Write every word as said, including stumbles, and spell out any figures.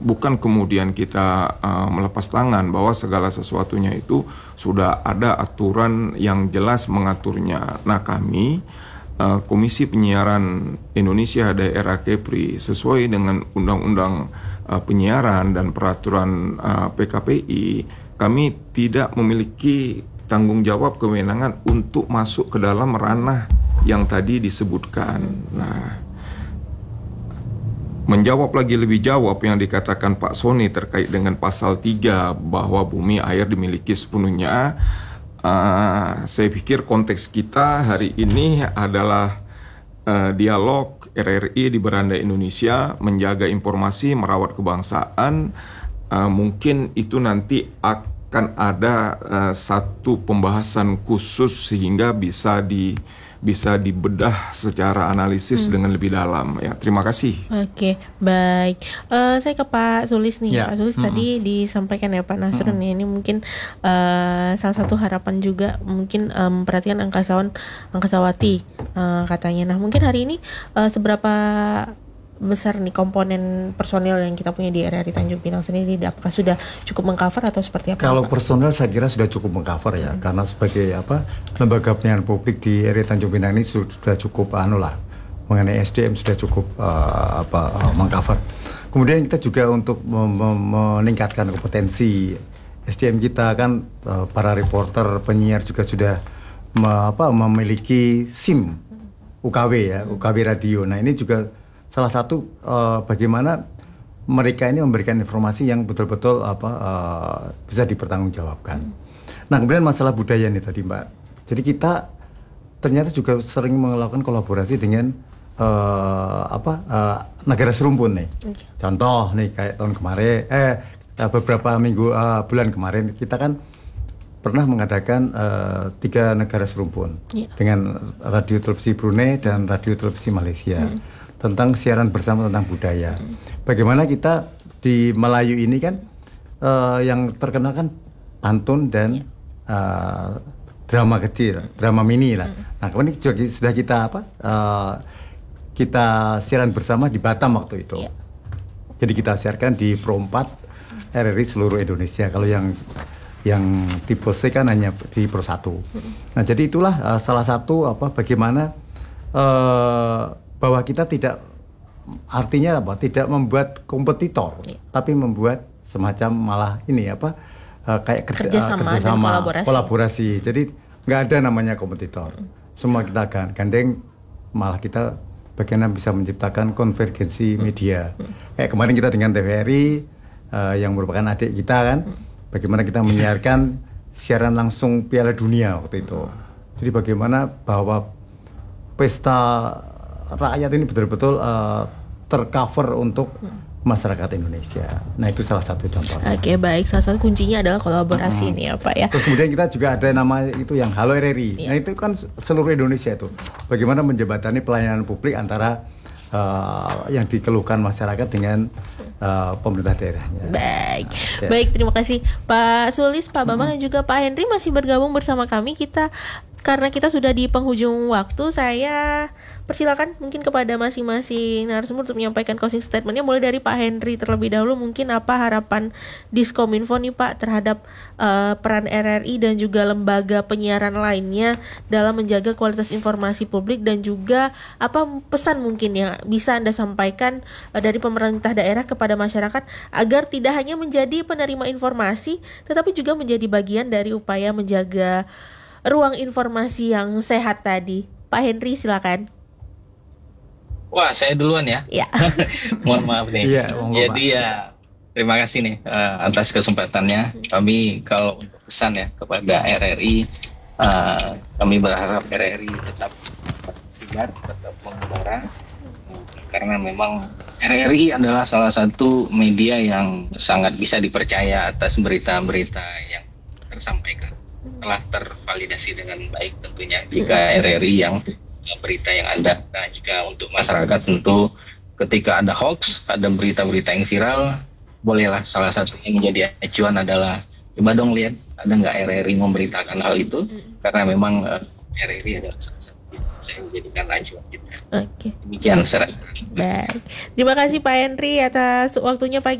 bukan kemudian kita uh, melepas tangan bahwa segala sesuatunya itu sudah ada aturan yang jelas mengaturnya. Nah, kami uh, Komisi Penyiaran Indonesia Daerah Kepri sesuai dengan Undang-Undang uh, Penyiaran dan Peraturan uh, P K P I, kami tidak memiliki tanggung jawab kewenangan untuk masuk ke dalam ranah yang tadi disebutkan. Nah, menjawab lagi lebih jawab yang dikatakan Pak Sony terkait dengan pasal tiga bahwa bumi air dimiliki sepenuhnya, uh, saya pikir konteks kita hari ini adalah uh, dialog R R I di beranda Indonesia, menjaga informasi, merawat kebangsaan. Uh, mungkin itu nanti akan ada uh, satu pembahasan khusus sehingga bisa di bisa dibedah secara analisis hmm. dengan lebih dalam. Ya, terima kasih. Oke, baik. Uh, saya ke Pak Sulis nih. Ya. Pak Sulis hmm. tadi disampaikan ya Pak Nasrun hmm. ya, ini mungkin uh, salah satu harapan juga mungkin um, perhatikan angkasawan angkasawati uh, katanya. Nah, mungkin hari ini uh, seberapa besar nih komponen personil yang kita punya di R R I Tanjung Pinang sendiri, apakah sudah cukup mengcover atau seperti apa? Kalau Pak? personil saya kira sudah cukup mengcover ya, hmm. karena sebagai apa lembaga penyiaran publik di R R I Tanjung Pinang ini sudah cukup anu lah, mengenai S D M sudah cukup uh, apa uh, mengcover. Kemudian kita juga untuk mem- mem- meningkatkan kompetensi S D M kita kan, uh, para reporter penyiar juga sudah me- apa memiliki SIM U K W ya, U K W radio. Nah, ini juga salah satu uh, bagaimana mereka ini memberikan informasi yang betul-betul apa uh, bisa dipertanggungjawabkan. Nah, kemudian masalah budaya nih tadi Mbak. Jadi kita ternyata juga sering melakukan kolaborasi dengan uh, apa uh, negara serumpun nih. Okay. Contoh nih kayak tahun kemarin, eh beberapa minggu uh, bulan kemarin kita kan pernah mengadakan uh, tiga negara serumpun yeah. dengan Radio Televisi Brunei dan Radio Televisi Malaysia. Hmm. Tentang siaran bersama tentang budaya. Bagaimana kita di Melayu ini kan uh, yang terkenal kan pantun dan uh, drama kecil, drama mini lah. Nah, kemudian juga sudah kita apa? Uh, kita siaran bersama di Batam waktu itu. Jadi kita siarkan di Pro empat R R I seluruh Indonesia. Kalau yang yang tipe C kan hanya di Pro satu. Nah, jadi itulah uh, salah satu apa bagaimana uh, bahwa kita tidak, artinya apa, tidak membuat kompetitor, ya. tapi membuat semacam malah ini apa uh, kayak kerja, kerjasama, uh, kerjasama dan kolaborasi. kolaborasi. Jadi nggak ada namanya kompetitor, hmm. semua kita gandeng, malah kita bagaimana bisa menciptakan konvergensi media. Hmm. Kayak kemarin kita dengan T V R I uh, yang merupakan adik kita kan, hmm. bagaimana kita menyiarkan siaran langsung Piala Dunia waktu itu. Jadi bagaimana bahwa pesta rakyat ini betul-betul uh, tercover untuk masyarakat Indonesia. Nah, itu salah satu contohnya. Oke, baik. Salah satu kuncinya adalah kolaborasi hmm. ini ya Pak ya. Terus kemudian kita juga ada nama itu yang Halo R R I. Ya. Nah, itu kan seluruh Indonesia itu. Bagaimana menjembatani pelayanan publik antara uh, yang dikeluhkan masyarakat dengan uh, pemerintah daerahnya. Baik. Ya. Baik, terima kasih Pak Sulis, Pak Bambang hmm. dan juga Pak Henry masih bergabung bersama kami. Kita karena kita sudah di penghujung waktu, saya persilakan mungkin kepada masing-masing narasumber untuk menyampaikan closing statementnya. Mulai dari Pak Henry terlebih dahulu, mungkin apa harapan Diskominfo nih Pak terhadap uh, peran R R I dan juga lembaga penyiaran lainnya dalam menjaga kualitas informasi publik, dan juga apa pesan mungkin yang bisa Anda sampaikan uh, dari pemerintah daerah kepada masyarakat agar tidak hanya menjadi penerima informasi tetapi juga menjadi bagian dari upaya menjaga ruang informasi yang sehat tadi. Pak Henry silakan. Wah, saya duluan ya. Iya. Mohon maaf nih. Iya, Jadi ya terima kasih nih uh, atas kesempatannya. Kami kalau untuk pesan ya kepada R R I, uh, kami berharap R R I tetap tegar, tetap mengembara, karena memang R R I adalah salah satu media yang sangat bisa dipercaya atas berita-berita yang tersampaikan. Telah tervalidasi dengan baik tentunya jika R R I yang berita yang ada. Nah, jika untuk masyarakat tentu ketika ada hoax, ada berita-berita yang viral, bolehlah salah satu yang menjadi acuan adalah coba dong lihat ada nggak R R I memberitakan hal itu, karena memang uh, R R I adalah salah satu yang saya menjadikan acuan kita. Oke. Demikian secara. Baik. Terima kasih Pak Henry atas waktunya pagi